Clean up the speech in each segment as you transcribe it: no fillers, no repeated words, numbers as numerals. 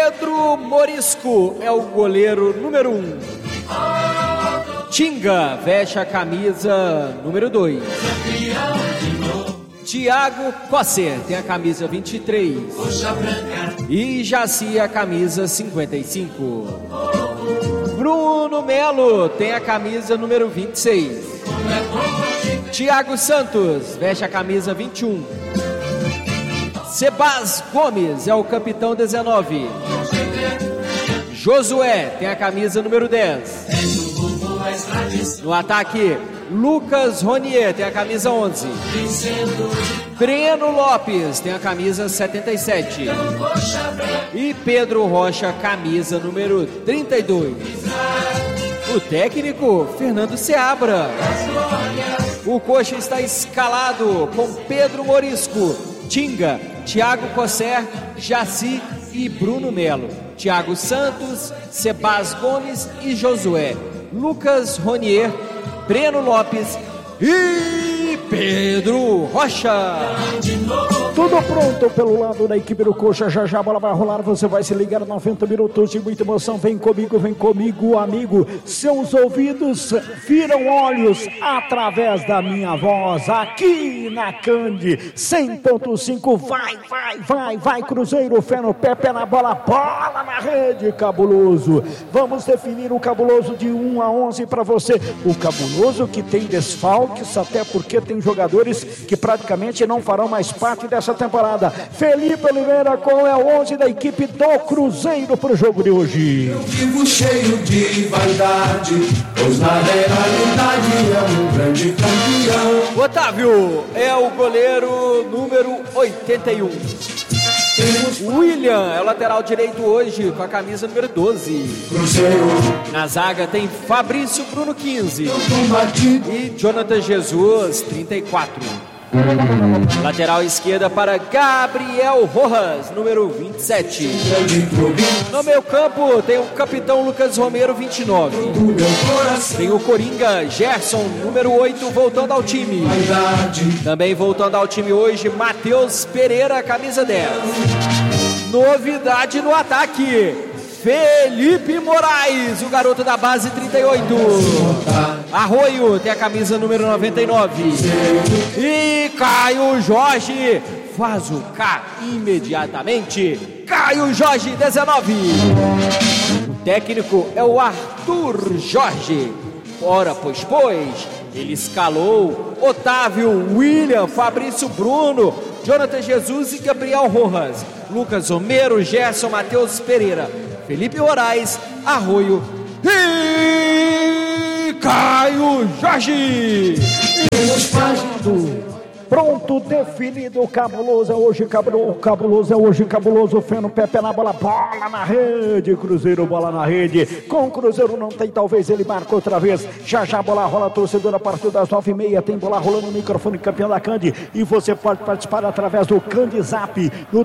Pedro Morisco é o goleiro número 1. Tinga veste a camisa número 2. Tiago Cosser tem a camisa 23. E Jaci a camisa 55. Bruno Melo tem a camisa número 26. Tiago Santos veste a camisa 21. Sebas Gomes é o capitão 19. Josué tem a camisa número 10. No ataque, Lucas Ronier tem a camisa 11. Breno Lopes tem a camisa 77. E Pedro Rocha, camisa número 32. O técnico, Fernando Seabra. O Coxa está escalado com Pedro Morisco, Tinga, Tiago Cosser, Jaci e Bruno Melo. Tiago Santos, Sebas Gomes e Josué. Lucas Ronier, Breno Lopes e Pedro Rocha. Tudo pronto pelo lado da equipe do Coxa. Já já a bola vai rolar, você vai se ligar 90 minutos de muita emoção. Vem comigo, amigo. Seus ouvidos viram olhos através da minha voz. Aqui na Cande 100.5. Vai Cruzeiro, fé no pé na bola, bola na rede, cabuloso. Vamos definir o cabuloso de 1 a 11 para você. O cabuloso que tem desfalques, até porque tem jogadores que praticamente não farão mais parte dessa temporada. Felipe Oliveira, qual é o 11 da equipe do Cruzeiro para o jogo de hoje? Eu vivo cheio de vaidade, pois na realidade é um grande campeão. Otávio é o goleiro número 81. William é o lateral direito hoje com a camisa número 12. Cruzeiro. Na zaga tem Fabrício Bruno 15 e Jonathan Jesus 34. Lateral esquerda para Gabriel Rojas, número 27. No meio campo tem o capitão Lucas Romero, 29. Tem o Coringa Gerson, número 8, voltando ao time. Também voltando ao time hoje, Matheus Pereira, camisa 10. Novidade no ataque, Felipe Moraes, o garoto da base 38. Arroio tem a camisa número 99. E Caio Jorge faz o K imediatamente. Caio Jorge, 19. O técnico é o Arthur Jorge. Ora, pois, ele escalou Otávio, William, Fabrício Bruno, Jonathan Jesus e Gabriel Rojas. Lucas Romero, Gerson, Matheus Pereira, Felipe Moraes, Arroio e Caio Jorge. Pronto, definido, o cabuloso é hoje, cabuloso, fé no pé na bola, bola na rede, Cruzeiro, bola na rede. Com o Cruzeiro não tem, talvez ele marque outra vez. Já a bola rola, torcedor, a partir das 9h30 tem bola rolando no microfone, campeão da Cande. E você pode participar através do Cande Zap no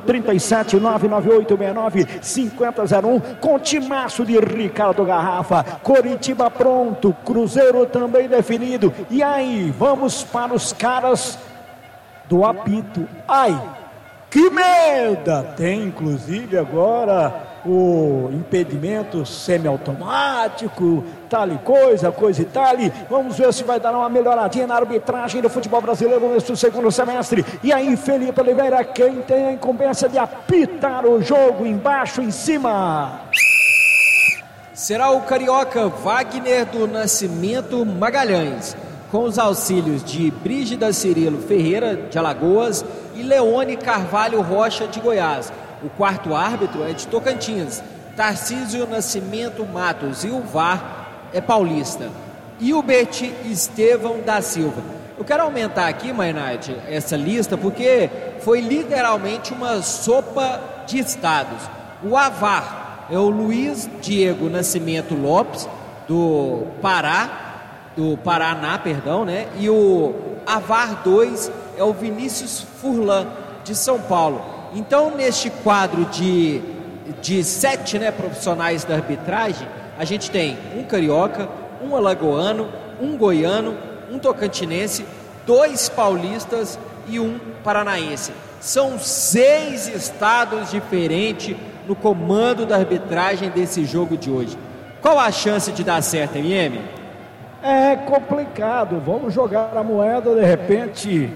37998695001 com timaço de Ricardo Garrafa. Coritiba pronto, Cruzeiro também definido. E aí, vamos para os caras do apito. Ai, que merda! Tem inclusive agora o impedimento semiautomático, tal e coisa e tal. Vamos ver se vai dar uma melhoradinha na arbitragem do futebol brasileiro neste segundo semestre. E aí, Felipe Oliveira, quem tem a incumbência de apitar o jogo embaixo, em cima? Será o carioca Wagner do Nascimento Magalhães, com os auxílios de Brígida Cirilo Ferreira, de Alagoas, e Leone Carvalho Rocha, de Goiás. O quarto árbitro é de Tocantins, Tarcísio Nascimento Matos, e o VAR é paulista. Hilbert Estevão da Silva. Eu quero aumentar aqui, Mainardi, essa lista, porque foi literalmente uma sopa de estados. O AVAR é o Luiz Diego Nascimento Lopes, do Paraná, né? E o AVAR 2 é o Vinícius Furlan, de São Paulo. Então, neste quadro de 7, né, profissionais da arbitragem, a gente tem um carioca, um alagoano, um goiano, um tocantinense, 2 paulistas e um paranaense. São 6 estados diferentes no comando da arbitragem desse jogo de hoje. Qual a chance de dar certo, MM? É complicado, vamos jogar a moeda, de repente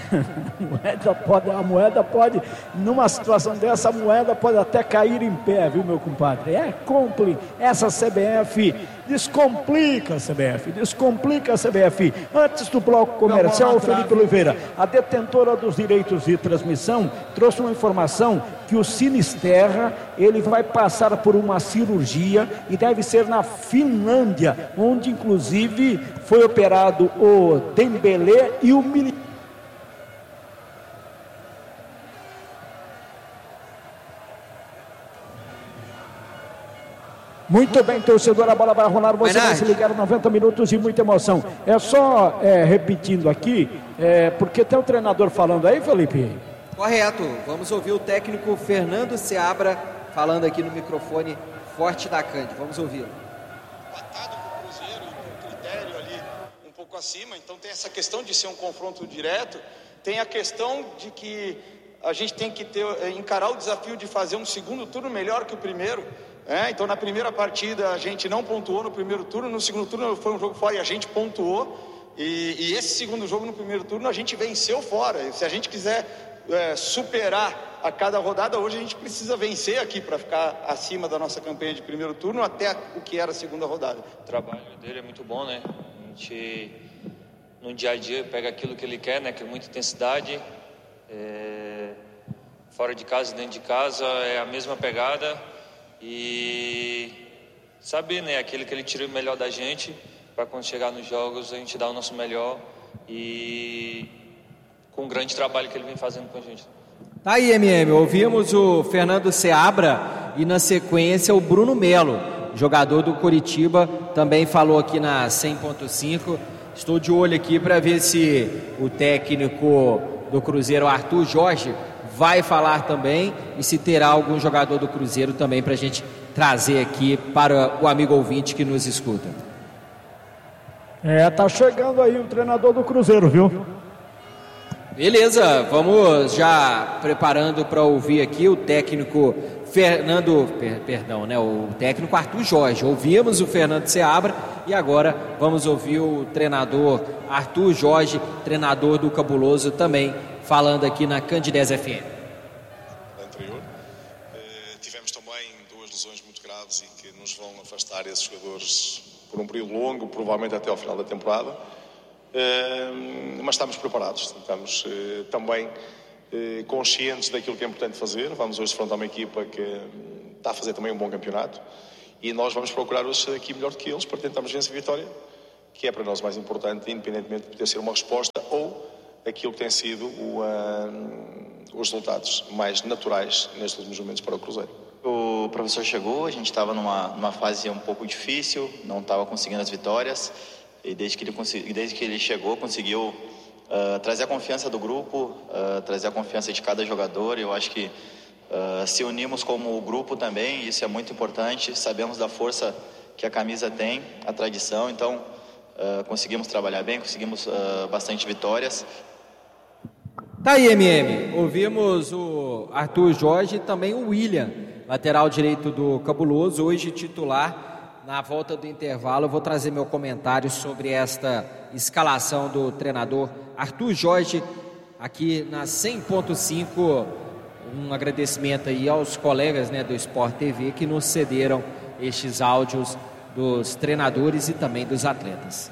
a moeda pode, numa situação dessa, a moeda pode até cair em pé, viu, meu compadre? Essa CBF descomplica a CBF. Antes do bloco comercial, o Felipe Oliveira, a detentora dos direitos de transmissão, trouxe uma informação que o Sinisterra, ele vai passar por uma cirurgia e deve ser na Finlândia, onde inclusive foi operado o Dembélé e o Militão. Muito bem, torcedor, a bola vai rolar, você vai se ligar 90 minutos de muita emoção. É só repetindo aqui, porque tem o treinador falando aí, Felipe? Correto, vamos ouvir o técnico Fernando Seabra falando aqui no microfone forte da Cândido, vamos ouvi-lo. Empatado com o Cruzeiro, com o critério ali um pouco acima, então tem essa questão de ser um confronto direto, tem a questão de que a gente tem que encarar o desafio de fazer um segundo turno melhor que o primeiro. Então na primeira partida a gente não pontuou no primeiro turno, no segundo turno foi um jogo fora e a gente pontuou, e esse segundo jogo no primeiro turno a gente venceu fora. E se a gente quiser superar a cada rodada, hoje a gente precisa vencer aqui para ficar acima da nossa campanha de primeiro turno até o que era a segunda rodada. O trabalho dele é muito bom, né? A gente no dia a dia pega aquilo que ele quer, né? Que é muita intensidade, fora de casa e dentro de casa é a mesma pegada. E saber, né, aquilo que ele tira o melhor da gente, para quando chegar nos jogos a gente dar o nosso melhor, e com o grande trabalho que ele vem fazendo com a gente. Tá aí, MM, ouvimos o Fernando Seabra e na sequência o Bruno Melo, jogador do Coritiba, também falou aqui na 100.5. Estou de olho aqui para ver se o técnico do Cruzeiro, Arthur Jorge, vai falar também, e se terá algum jogador do Cruzeiro também para a gente trazer aqui para o amigo ouvinte que nos escuta. Tá chegando aí o treinador do Cruzeiro, viu? Beleza, vamos já preparando para ouvir aqui o técnico o técnico Arthur Jorge. Ouvimos o Fernando Seabra e agora vamos ouvir o treinador Arthur Jorge, treinador do Cabuloso, também falando aqui na Candidez FM. Anterior, tivemos também duas lesões muito graves e que nos vão afastar esses jogadores por um período longo, provavelmente até ao final da temporada, mas estamos preparados, estamos também conscientes daquilo que é importante fazer. Vamos hoje enfrentar uma equipa que está a fazer também um bom campeonato e nós vamos procurar hoje ser aqui melhor do que eles para tentarmos vencer a vitória, que é para nós mais importante, independentemente de poder ser uma resposta ou aquilo que tem sido os resultados mais naturais nestes últimos momentos para o Cruzeiro. O professor chegou, a gente estava numa fase um pouco difícil, não estava conseguindo as vitórias, e desde que ele chegou, conseguiu trazer a confiança do grupo, trazer a confiança de cada jogador. Eu acho que se unimos como grupo também, isso é muito importante, sabemos da força que a camisa tem, a tradição, então conseguimos trabalhar bem, conseguimos bastante vitórias. Tá aí, MM, ouvimos o Arthur Jorge e também o William, lateral direito do Cabuloso, hoje titular. Na volta do intervalo eu vou trazer meu comentário sobre esta escalação do treinador Arthur Jorge aqui na 100.5. Um agradecimento aí aos colegas, né, do Sport TV que nos cederam estes áudios dos treinadores e também dos atletas.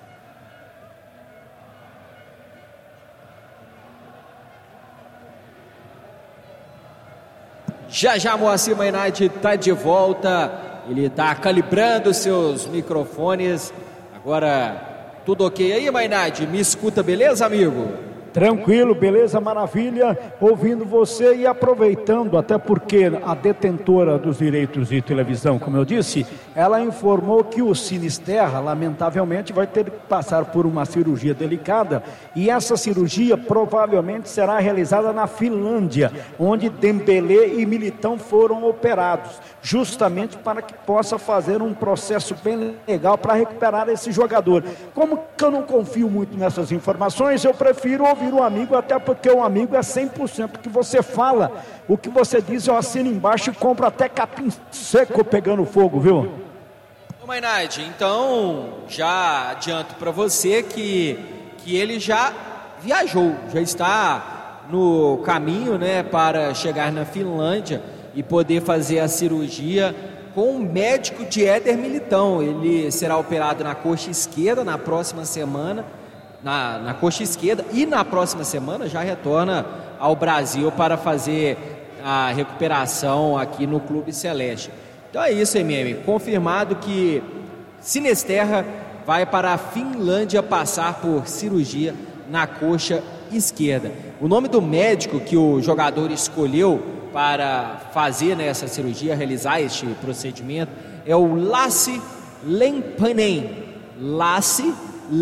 Já Moacir Mainardi está de volta, ele está calibrando seus microfones. Agora tudo ok aí, Mainardi? Me escuta, beleza, amigo? Tranquilo, beleza, maravilha, ouvindo você e aproveitando, até porque a detentora dos direitos de televisão, como eu disse, ela informou que o Sinisterra, lamentavelmente, vai ter que passar por uma cirurgia delicada, e essa cirurgia provavelmente será realizada na Finlândia, onde Dembélé e Militão foram operados, justamente para que possa fazer um processo bem legal para recuperar esse jogador. Como que eu não confio muito nessas informações, eu prefiro ouvir vira um amigo, até porque o amigo é 100%, que você fala, o que você diz eu assino embaixo e compro até capim seco pegando fogo, viu? Ô Mainardi, então já adianto para você que ele já viajou, já está no caminho, né, para chegar na Finlândia e poder fazer a cirurgia com o médico de Éder Militão. Ele será operado na coxa esquerda na próxima semana, na coxa esquerda, e na próxima semana já retorna ao Brasil para fazer a recuperação aqui no Clube Celeste. Então é isso, MM, confirmado que Sinisterra vai para a Finlândia passar por cirurgia na coxa esquerda. O nome do médico que o jogador escolheu para fazer essa cirurgia, realizar este procedimento, é o Lassi Lempänen. Lassi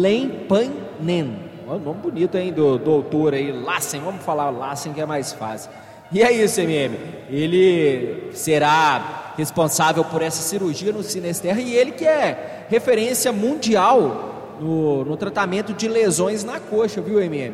Lempänen. Um nome bonito, hein, do doutor aí, Lassen. Vamos falar Lassen, que é mais fácil. E é isso, MM. Ele será responsável por essa cirurgia no Sinisterra, e ele que é referência mundial no tratamento de lesões na coxa, viu, MM?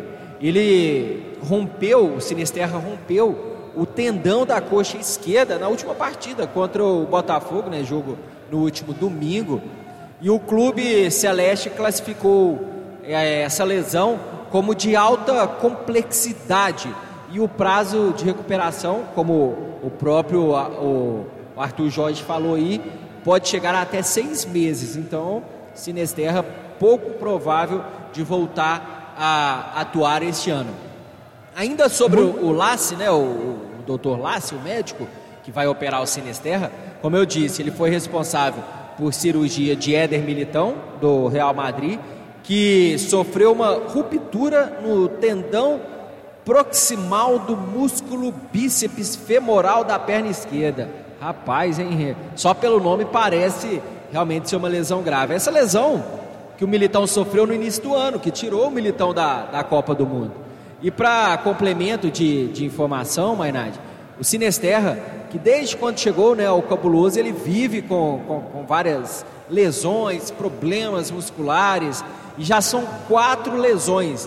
Ele o Sinisterra rompeu o tendão da coxa esquerda na última partida contra o Botafogo, né, jogo no último domingo, e o Clube Celeste classificou essa lesão como de alta complexidade, e o prazo de recuperação, como o próprio o Arthur Jorge falou aí, pode chegar até 6 meses. Então, Sinisterra pouco provável de voltar a atuar este ano. Ainda sobre o Lassi, né, o doutor Lassi, o médico que vai operar o Sinisterra, como eu disse, ele foi responsável por cirurgia de Éder Militão, do Real Madrid, que sofreu uma ruptura no tendão proximal do músculo bíceps femoral da perna esquerda. Rapaz, hein? Só pelo nome parece realmente ser uma lesão grave. Essa lesão que o Militão sofreu no início do ano, que tirou o Militão da Copa do Mundo. E para complemento de informação, Mainardi, o Sinisterra, que desde quando chegou, né, ao Cabuloso, ele vive com várias lesões, problemas musculares, e já são 4 lesões,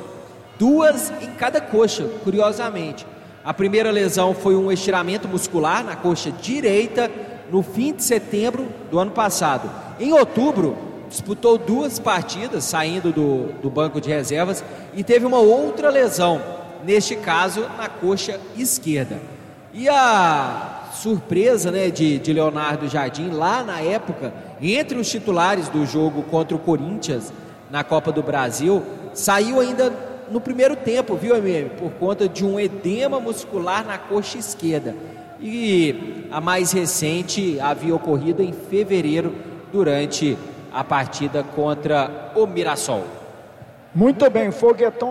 2 em cada coxa, curiosamente. A primeira lesão foi um estiramento muscular na coxa direita no fim de setembro do ano passado. Em outubro, disputou 2 partidas, saindo do banco de reservas, e teve uma outra lesão, neste caso na coxa esquerda. E a surpresa, né, de Leonardo Jardim, lá na época, entre os titulares do jogo contra o Corinthians na Copa do Brasil, saiu ainda no primeiro tempo, viu, MM? Por conta de um edema muscular na coxa esquerda. E a mais recente havia ocorrido em fevereiro, durante a partida contra o Mirassol. Muito bem, Foguetão.